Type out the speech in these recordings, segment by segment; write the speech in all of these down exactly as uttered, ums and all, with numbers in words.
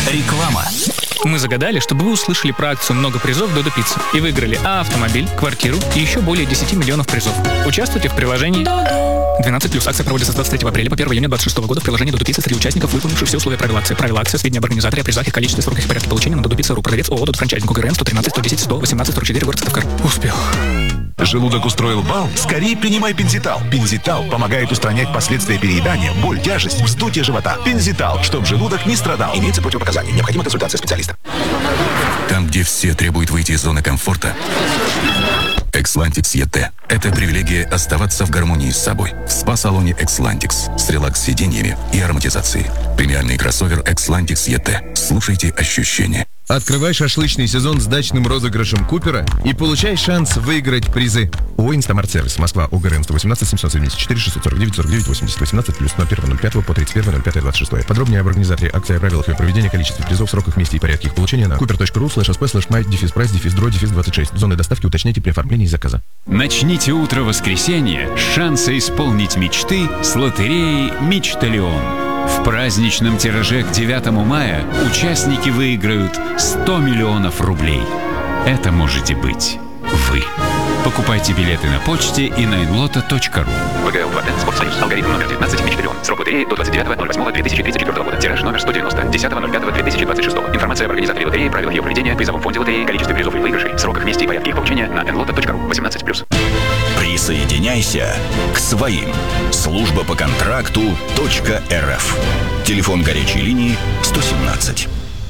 Реклама. Мы загадали, чтобы вы услышали про акцию «Много призов Додо Пицца» и выиграли а автомобиль, квартиру и еще более десяти миллионов призов. Участвуйте в приложении двенадцать плюс. Акция проводится с двадцать третьего апреля по первого июня двадцать шестого года в приложении Додо Пицца среди участников, выполнивших все условия правил акции. Правила акции, сведения об организаторе, о призах, их количестве, сроках и порядке получения на Додо Пицца точка ру. Продавец ООО «Додо Франчайзинг», УГРН сто тринадцать сто десять сто восемнадцать сорок четыре, город Сыктывкар. Успел. Желудок устроил бал? Скорее принимай Пензитал. Пензитал помогает устранять последствия переедания, боль, тяжесть, вздутие живота. Пензитал, чтобы желудок не страдал. Имеется противопоказания. Необходима консультация специалиста. Там, где все требуют выйти из зоны комфорта, Экслантикс и тэ – это привилегия оставаться в гармонии с собой. В спа-салоне Экслантикс с релакс-сиденьями и ароматизацией. Премиальный кроссовер Экслантикс и тэ. Слушайте ощущения. Открывай шашлычный сезон с дачным розыгрышем Купера и получай шанс выиграть призы. ООО «Инстамарт-сервис», Москва, УГРН сто восемнадцать семьсот семьдесят четыре шестьсот сорок девять сорок девять восемьдесят восемнадцать плюс ноль первого ноль пятого по тридцать первое ноль пятое двадцать шестое. Подробнее об организаторе акции, о правилах ее проведения, количестве призов, сроках, месте и порядке их получения на купер точка ру слэш эспэ слэш майт дефис прайс дефис дро дефис двадцать шесть. Зоны доставки уточняйте при оформлении заказа. Начните утро воскресенья с шанса исполнить мечты с лотереей «Мечталион». В праздничном тираже к девятому мая участники выиграют сто миллионов рублей. Это можете быть вы. Покупайте билеты на почте и на инлота точка ру. ВГЛ два Н Спортсоюз. Алгоритм номер девятнадцать. Мечталион. Срок лотереи до двадцать девятого ноль восьмого две тысячи тридцать четвёртого года. Тираж номер сто девяносто. десятого ноль пятого две тысячи двадцать шестого. Информация об организаторе лотереи, правилах ее проведения, призовом фонде лотереи, количестве призов и выигрышей, сроках, месте и порядке их получения на инлота точка ру. восемнадцать плюс. Присоединяйся к своим. Служба по контракту .рф. Телефон горячей линии сто семнадцать.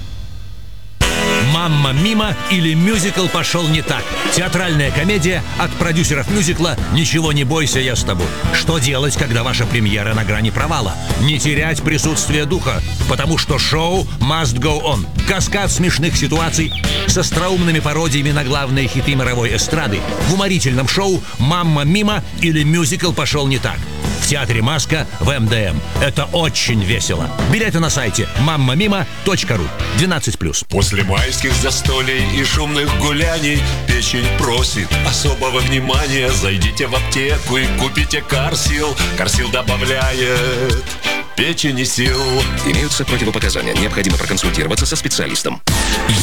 «Мамма Мима» или «Мюзикл пошел не так». Театральная комедия от продюсеров мюзикла «Ничего не бойся, я с тобой». Что делать, когда ваша премьера на грани провала? Не терять присутствие духа, потому что шоу must go on. Каскад смешных ситуаций с остроумными пародиями на главные хиты мировой эстрады в уморительном шоу «Мамма Мима» или «Мюзикл пошел не так». В театре «Маска» в эм дэ эм. Это очень весело. Билеты на сайте мамма мима точка ру. двенадцать плюс. После майских застолий и шумных гуляний печень просит особого внимания. Зайдите в аптеку и купите Карсил. Карсил добавляет печени сил. Имеются противопоказания. Необходимо проконсультироваться со специалистом.